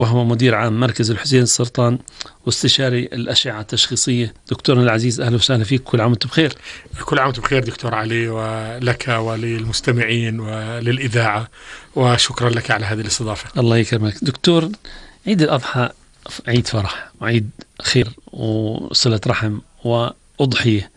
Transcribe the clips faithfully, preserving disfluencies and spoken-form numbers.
وهو مدير عام مركز الحسين السرطان واستشاري الأشعة التشخيصية. دكتورنا العزيز أهلا وسهلا فيك، كل عام وأنتم بخير. كل عام وأنتم بخير دكتور علي، ولك وللمستمعين وللإذاعة، وشكرا لك على هذه الاستضافة. الله يكرمك دكتور. عيد الأضحى عيد فرح وعيد خير وصلة رحم وأضحية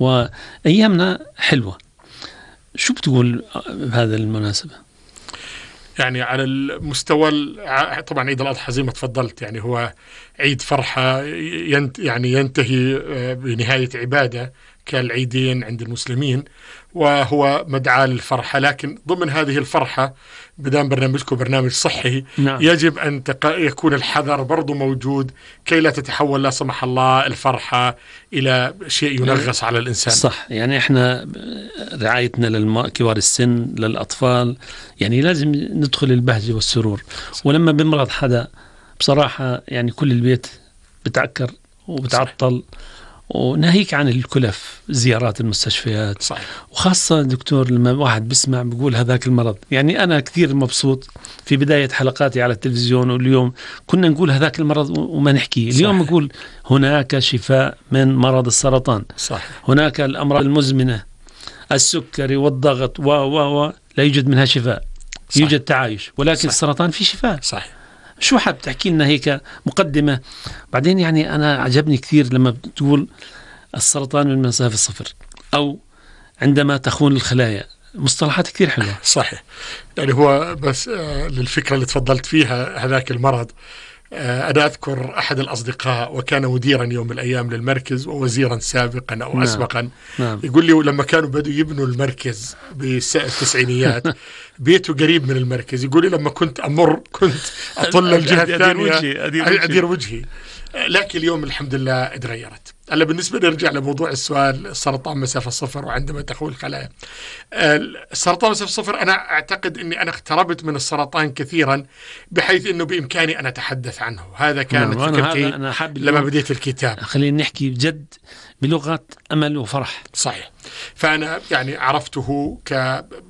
وأيامنا حلوة، شو بتقول بهذا المناسبة؟ يعني على المستوى طبعا عيد الأضحى زي ما تفضلت يعني هو عيد فرحة ينت يعني ينتهي بنهاية عبادة كالعيدين عند المسلمين، وهو مدعاة للفرحة. لكن ضمن هذه الفرحة بدام برنامجكم برنامج صحي، نعم. يجب أن يكون الحذر برضو موجود كي لا تتحول لا سمح الله الفرحة إلى شيء ينغص على الإنسان. صح، يعني إحنا رعايتنا للكبار السن للأطفال يعني لازم ندخل البهجة والسرور. صح. ولما بمرض حدا بصراحة يعني كل البيت بتعكر وبتعطل. صح. وناهيك عن الكلف زيارات المستشفيات. صحيح. وخاصة دكتور لما واحد بسمع بيقول هذاك المرض، يعني أنا كثير مبسوط في بداية حلقاتي على التلفزيون، واليوم كنا نقول هذاك المرض وما نحكي. اليوم نقول هناك شفاء من مرض السرطان. صحيح. هناك الأمراض المزمنة السكري والضغط و و و لا يوجد منها شفاء. صحيح. يوجد تعايش، ولكن صحيح. السرطان في شفاء. صحيح. شو حاب تحكي لنا هيك مقدمة؟ بعدين يعني أنا عجبني كثير لما بتقول السرطان من مسافة الصفر أو عندما تخون الخلايا، مصطلحات كثير حلوة. صحيح. يعني هو بس آه للفكرة اللي تفضلت فيها هذاك المرض، آه أنا أذكر أحد الأصدقاء وكان مديرا يوم من الأيام للمركز ووزيرا سابقا أو نعم. أسبقا. نعم. يقول لي لما كانوا بدوا يبنوا المركز بالتسعينيات بيته قريب من المركز، يقول لي لما كنت أمر كنت أطل الجهة الثانية أدير, أدير وجهي. لكن اليوم الحمد لله اتغيرت. هلا بالنسبة نرجع لموضوع السؤال، السرطان مسافة صفر وعندما تخون الخلايا. السرطان مسافة صفر، أنا أعتقد أني أنا اقتربت من السرطان كثيرا بحيث أنه بإمكاني أن أتحدث عنه. هذا كانت فكرتي لما بديت الكتاب. خلينا نحكي بجد بلغة أمل وفرح. صحيح. فأنا يعني عرفته ك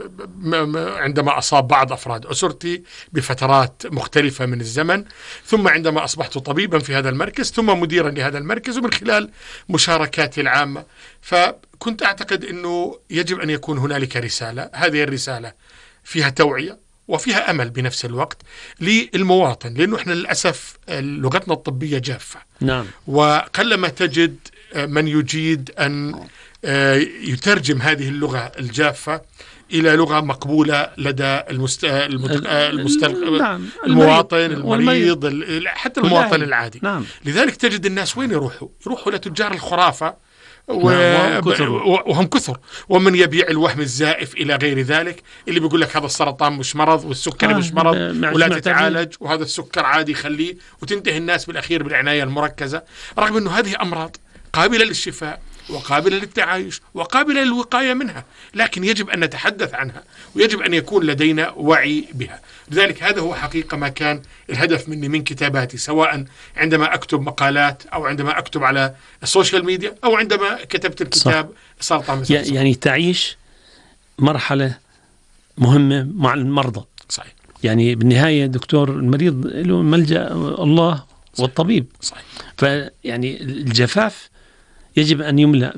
عندما أصاب بعض أفراد أسرتي بفترات مختلفة من الزمن، ثم عندما أصبحت طبيبا في هذا المركز، ثم مديرا لهذا المركز، ومن خلال مشاركاتي العامة. فكنت أعتقد أنه يجب أن يكون هنالك رسالة، هذه الرسالة فيها توعية وفيها أمل بنفس الوقت للمواطن، لأنه إحنا للأسف لغتنا الطبية جافة. نعم. وقلما تجد من يجيد أن يترجم هذه اللغة الجافة إلى لغة مقبولة لدى المست... المت... المستل... نعم. المواطن المريض ال... حتى المواطن العادي. نعم. لذلك تجد الناس وين يروحوا؟ يروحوا لتجار الخرافة و... نعم. كثر. وهم كثر، ومن يبيع الوهم الزائف إلى غير ذلك، اللي بيقول لك هذا السرطان مش مرض والسكري آه. مش مرض ولا تتعالج، وهذا السكر عادي خليه، وتنتهي الناس بالأخير بالعناية المركزة، رغم أنه هذه أمراض قابلة للشفاء وقابلة للتعايش وقابلة للوقاية منها، لكن يجب أن نتحدث عنها ويجب أن يكون لدينا وعي بها. لذلك هذا هو حقيقة ما كان الهدف مني من كتاباتي، سواء عندما أكتب مقالات أو عندما أكتب على السوشيال ميديا أو عندما كتبت الكتاب سرطان مسافة صفر. يعني تعيش مرحلة مهمة مع المرضى. صحيح. يعني بالنهاية دكتور المريض له ملجأ الله والطبيب. صحيح. فيعني الجفاف يجب أن يملأ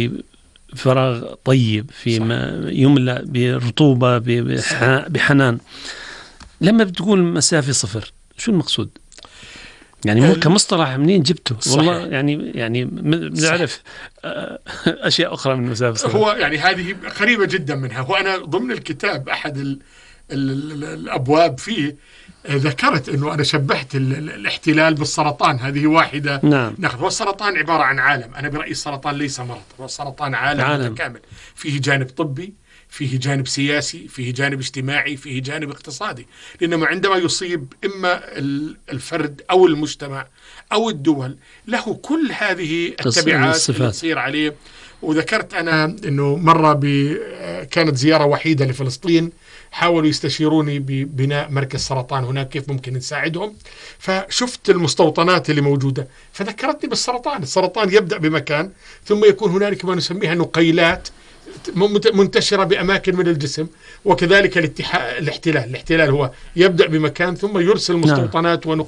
بفراغ طيب، في ما يملأ برطوبة بحنان. لما بتقول مسافة صفر شو المقصود؟ يعني مو كمصطلح منين جبته؟ صحيح. والله يعني يعني بنعرف أشياء أخرى من مسافة صفر. هو يعني هذه قريبة جدا منها. وأنا ضمن الكتاب أحد ال ال الأبواب فيه ذكرت أنه أنا شبهت الاحتلال بالسرطان. هذه واحدة. نعم. ناخذ. والسرطان عبارة عن عالم. أنا برأيي السرطان ليس مرض، والسرطان عالم, عالم متكامل، فيه جانب طبي، فيه جانب سياسي، فيه جانب اجتماعي، فيه جانب اقتصادي. لأنه عندما يصيب إما الفرد أو المجتمع أو الدول، له كل هذه التبعات اللي تصير عليه. وذكرت أنا أنه مرة كانت زيارة وحيدة لفلسطين، حاولوا يستشيروني ببناء مركز سرطان هناك كيف ممكن نساعدهم، فشفت المستوطنات اللي موجودة فذكرتني بالسرطان. السرطان يبدأ بمكان ثم يكون هنالك ما نسميها نقيلات منتشرة بأماكن من الجسم، وكذلك الاحتلال. الاحتلال هو يبدأ بمكان ثم يرسل مستوطنات ونقيلات